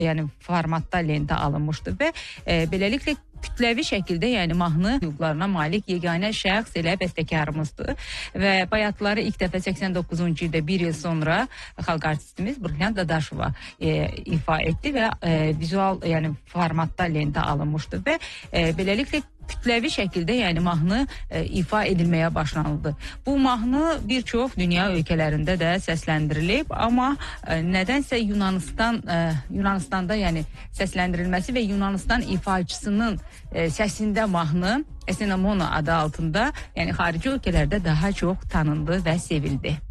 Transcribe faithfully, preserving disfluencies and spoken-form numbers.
yəni formatda lentə alınmışdı və e, beləliklə kütləvi şəkildə, yəni mahnı hüquqlarına malik yeganə şəxs elə bəstəkarımızdır və bayatları ilk dəfə səksən doqquzuncu ildə bir il sonra xalq artistimiz Brilliant Dadaşova e, ifa etdi və e, vizual, yəni formatda lentə alınmışdı və e, beləliklə kütləvi şəkildə, yəni mahnı e, ifa edilməyə başlanıldı. Bu mahnı bir çox dünya ölkələrində də səsləndirilib, amma e, nədənsə Yunanistan e, Yunanistanda yəni səsləndirilməsi və Yunanistan ifaçısının e, səsində mahnı Esenamono adı altında, yəni xarici ölkələrdə daha çox tanındı və sevildi.